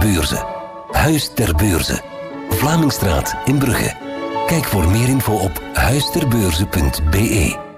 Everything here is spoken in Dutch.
Beurze. Huis ter Beurze. Vlamingstraat in Brugge. Kijk voor meer info op huisterbeurze.be.